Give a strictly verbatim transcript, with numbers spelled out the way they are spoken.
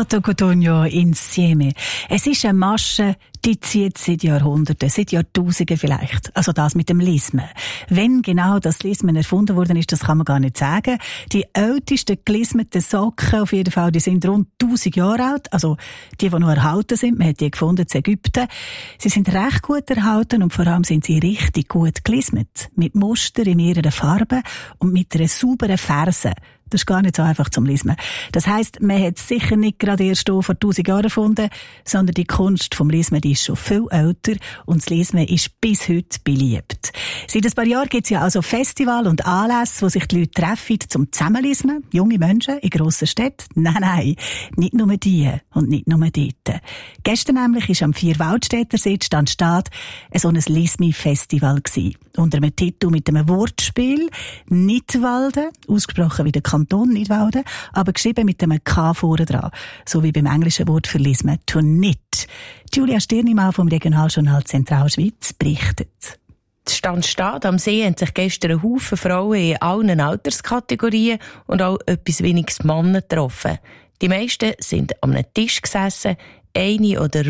Sotto Cotugno insieme. Es ist eine Masche, die zieht seit Jahrhunderten, seit Jahrtausenden vielleicht. Also das mit dem Lismen. Wenn genau das Lismen erfunden worden ist, das kann man gar nicht sagen. Die ältesten gelismeten Socken, auf jeden Fall, die sind rund tausend Jahre alt. Also die, die noch erhalten sind, man hat die gefunden in Ägypten. Sie sind recht gut erhalten und vor allem sind sie richtig gut gelismet. Mit Muster in mehreren Farben und mit einer sauberen Ferse. Das ist gar nicht so einfach zum Lismen. Das heisst, man hat es sicher nicht gerade erst vor tausend Jahren erfunden, sondern die Kunst vom Lismen, die ist schon viel älter und das Lismen ist bis heute beliebt. Seit ein paar Jahren gibt es ja also Festivals und Anlässe, wo sich die Leute treffen zum Zusammenlismen. Junge Menschen in grossen Städten. Nein, nein, nicht nur die und nicht nur dort. Gestern nämlich war am Vierwaldstätter Sitz an Stad so ein Lismi-Festival gsi. Unter einem Titel mit einem Wortspiel Nidwalden, ausgesprochen wie der Kanton Nidwalden, aber geschrieben mit einem K vorne dran, so wie beim englischen Wort für Lismen, to knit. Julia Stirnimann vom Regionaljournal Zentralschweiz berichtet. Das Stand Stad am See haben sich gestern ein Haufen Frauen in allen Alterskategorien und auch etwas weniges Männer getroffen. Die meisten sind an einem Tisch gesessen, eine oder